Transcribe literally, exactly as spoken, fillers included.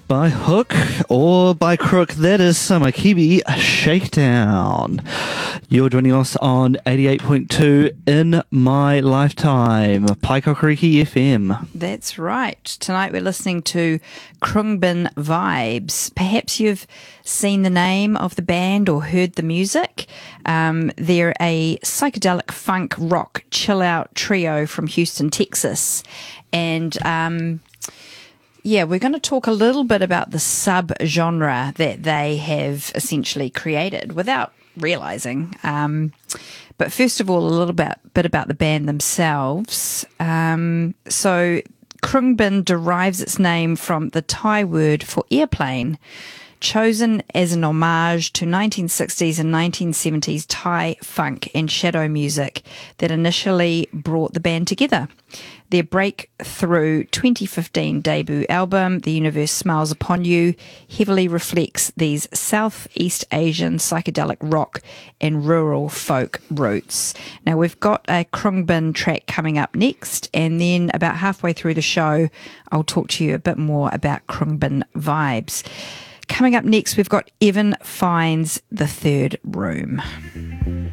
By hook or by crook, that is Summer Kiwi Shakedown. You're joining us on eighty-eight point two In My Lifetime, Paikakariki F M. That's right. Tonight we're listening to Khruangbin Vibes. Perhaps you've seen the name of the band or heard the music. Um, they're a psychedelic funk rock chill-out trio from Houston, Texas. And... Um, Yeah, we're going to talk a little bit about the sub-genre that they have essentially created without realising. Um, but first of all, a little bit, bit about the band themselves. Um, so Khruangbin derives its name from the Thai word for airplane, chosen as an homage to nineteen sixties and nineteen seventies Thai funk and shadow music that initially brought the band together. Their breakthrough twenty fifteen debut album, The Universe Smiles Upon You, heavily reflects these Southeast Asian psychedelic rock and rural folk roots. Now, we've got a Khruangbin track coming up next, and then about halfway through the show, I'll talk to you a bit more about Khruangbin Vibes. Coming up next, we've got Evan Finds the Third Room.